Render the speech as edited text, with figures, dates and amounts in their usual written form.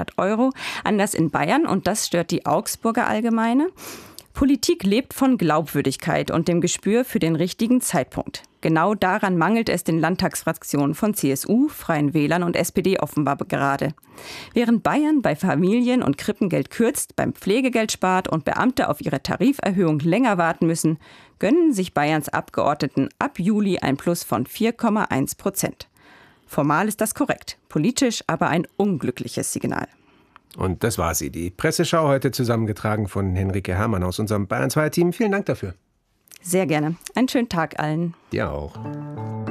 €. Anders in Bayern und das stört die Augsburger Allgemeine. Politik lebt von Glaubwürdigkeit und dem Gespür für den richtigen Zeitpunkt. Genau daran mangelt es den Landtagsfraktionen von CSU, Freien Wählern und SPD offenbar gerade. Während Bayern bei Familien- und Krippengeld kürzt, beim Pflegegeld spart und Beamte auf ihre Tariferhöhung länger warten müssen, gönnen sich Bayerns Abgeordneten ab Juli ein Plus von 4,1%. Formal ist das korrekt, politisch aber ein unglückliches Signal. Und das war sie, die Presseschau, heute zusammengetragen von Henrike Herrmann aus unserem Bayern 2 Team. Vielen Dank dafür. Sehr gerne. Einen schönen Tag allen. Dir auch.